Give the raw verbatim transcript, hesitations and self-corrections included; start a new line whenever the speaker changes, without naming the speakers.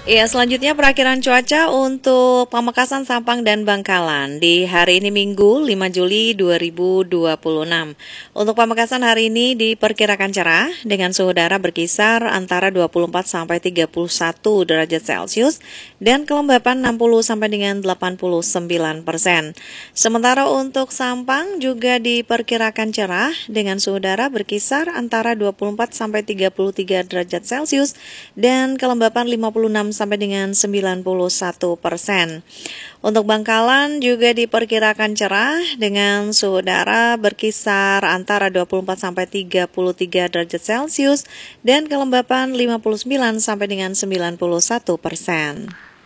Ya, selanjutnya perakiraan cuaca untuk Pamekasan, Sampang, dan Bangkalan di hari ini Minggu lima Juli dua ribu dua puluh enam. Untuk Pamekasan hari ini diperkirakan cerah dengan suhu udara berkisar antara dua puluh empat sampai tiga puluh satu derajat Celcius dan kelembapan enam puluh sampai dengan delapan puluh sembilan persen. Sementara untuk Sampang juga diperkirakan cerah dengan suhu udara berkisar antara dua puluh empat sampai tiga puluh tiga derajat Celcius dan kelembapan lima puluh enam sampai dengan sembilan puluh satu persen. Untuk Bangkalan juga diperkirakan cerah dengan suhu udara berkisar antara dua puluh empat sampai tiga puluh tiga derajat Celcius dan kelembapan lima puluh sembilan sampai dengan sembilan puluh satu persen.